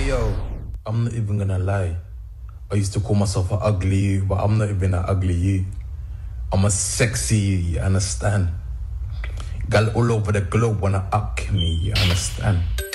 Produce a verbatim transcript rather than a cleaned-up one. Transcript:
yo, I'm not even gonna lie. I used to call myself an ugly you, but I'm not even an ugly you. I'm a sexy you, you understand? Gal all over the globe wanna up me, you understand?